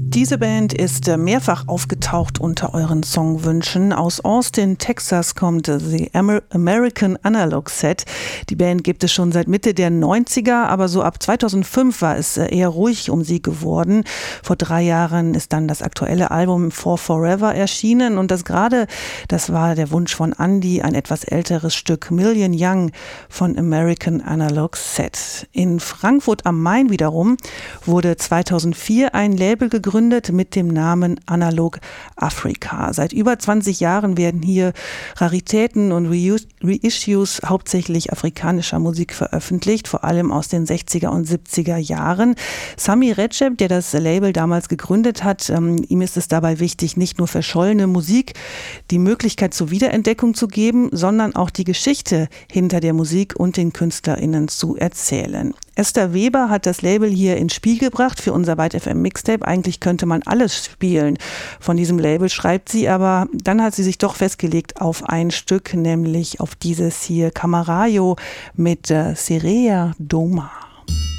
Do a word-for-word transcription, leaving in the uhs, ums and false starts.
Diese Band ist mehrfach aufgetaucht unter euren Songwünschen. Aus Austin, Texas kommt The Amer- American Analog Set. Die Band gibt es schon seit Mitte der neunziger, aber so ab zweitausendfünf war es eher ruhig um sie geworden. Vor drei Jahren ist dann das aktuelle Album For Forever erschienen und das gerade, das war der Wunsch von Andy, ein etwas älteres Stück Million Young von American Analog Set. In Frankfurt am Main wiederum wurde zweitausendvier ein Label gegründet mit dem Namen Analog Africa. Seit über zwanzig Jahren werden hier Raritäten und Reus- Reissues hauptsächlich afrikanischer Musik veröffentlicht, vor allem aus den sechziger und siebziger Jahren. Sami Recep, der das Label damals gegründet hat, ähm, ihm ist es dabei wichtig, nicht nur verschollene Musik die Möglichkeit zur Wiederentdeckung zu geben, sondern auch die Geschichte hinter der Musik und den KünstlerInnen zu erzählen. Esther Weber hat das Label hier ins Spiel gebracht für unser Byte F M Mixtape. Eigentlich könnte man alles spielen von diesem Label, schreibt sie, aber dann hat sie sich doch festgelegt auf ein Stück, nämlich auf dieses hier Camarayo mit äh, Serea Doma.